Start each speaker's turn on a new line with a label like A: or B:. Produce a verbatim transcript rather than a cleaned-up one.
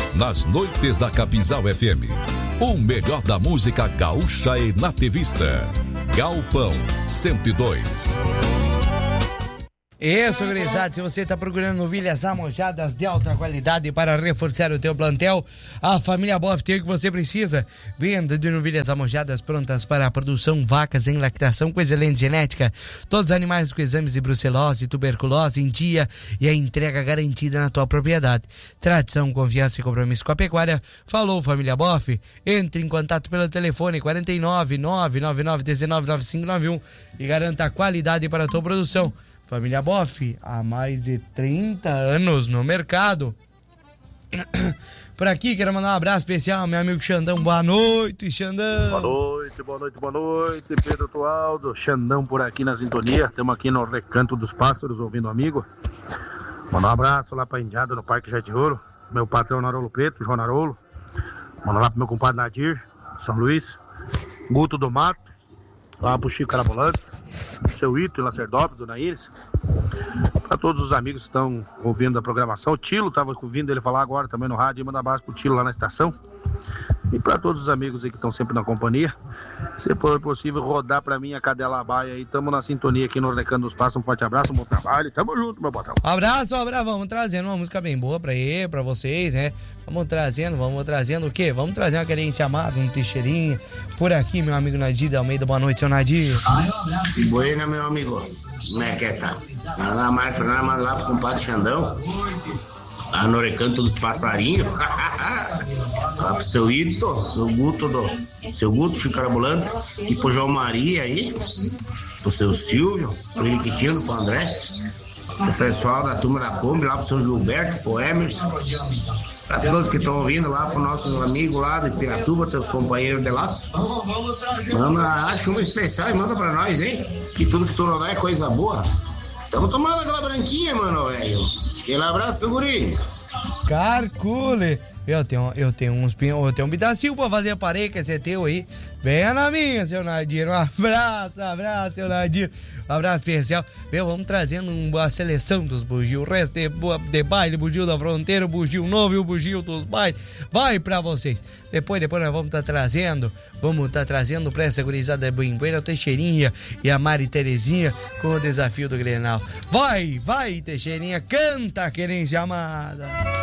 A: nas noites da Capinzal F M. O melhor da música gaúcha e nativista. Galpão cento e dois.
B: Isso, gurizada, se você está procurando novilhas amojadas de alta qualidade para reforçar o teu plantel, a família Boff tem o que você precisa. Venda de novilhas amojadas prontas para a produção, vacas em lactação com excelente genética, todos os animais com exames de brucelose e tuberculose em dia e a entrega garantida na tua propriedade. Tradição, confiança e compromisso com a pecuária. Falou, família Boff. Entre em contato pelo telefone quarenta e nove, nove nove nove, dezenove, noventa e cinco noventa e um e garanta a qualidade para a tua produção. Família Boff, há mais de trinta anos no mercado. Por aqui, quero mandar um abraço especial ao meu amigo Xandão. Boa noite, Xandão.
C: Boa noite, boa noite, boa noite, Pedro Tualdo. Xandão por aqui na sintonia. Estamos aqui no Recanto dos Pássaros, ouvindo um amigo. Manda um abraço lá pra Indiada, no Parque Jardim Ouro. Meu patrão Narolo Preto, João Narolo. Manda lá pro meu compadre Nadir, São Luís. Guto do Mato. Lá pro Chico Carabolante. Seu Ito e Lacerdópolis, Dona Iris. Para todos os amigos que estão ouvindo a programação. O Tilo estava ouvindo ele falar agora também no rádio. Manda abraço pro Tilo lá na estação. E para todos os amigos aí que estão sempre na companhia. Se for possível rodar para mim a Cadela Baia aí. Tamo na sintonia aqui no Recanto dos Passos. Um forte abraço, um bom trabalho. Tamo junto, meu patrão.
B: Abraço, abraço. Vamos trazendo uma música bem boa pra ele, pra vocês, né? Vamos trazendo, vamos trazendo o quê? Vamos trazer uma querência amada, um teixeirinho. Por aqui, meu amigo Nadir Almeida. Boa noite, seu Nadir.
D: Buena, meu amigo. Como é que é, tá? Manda lá, mais Fernando, manda lá pro compadre Xandão. Lá no Recanto dos Passarinhos. Lá pro seu Ito, seu Guto, do, seu Guto, Chico Carabolante. E pro João Maria aí. Pro seu Silvio, pro Iriquitino, pro André. Pro pessoal da turma da Kombi, lá pro seu Gilberto, pro Emerson. Pra todos que estão ouvindo lá, pro nossos amigos lá de Piratuba, seus companheiros de laço. Manda, acha uma especial e manda pra nós, hein? Que tudo que tu não dá é coisa boa. Tamo tomando aquela branquinha, mano, velho. Aquele abraço, meu guri.
B: Carcule. Eu tenho, eu tenho uns eu tenho um pedacinho pra fazer a parede, que esse é teu aí. Venha na minha, seu Nadir. Um abraço, abraço, seu Nadir. Um abraço especial. Meu, vamos trazendo uma seleção dos bugios. O resto de, de baile, bugio da fronteira, o bugio novo e o bugio dos bailes. Vai pra vocês. Depois, depois nós vamos estar tá trazendo, vamos estar tá trazendo pra essa gurizada de Buimbuena, o Teixeirinha e a Mari Terezinha com o desafio do Grenal. Vai, vai, Teixeirinha, canta, querência amada.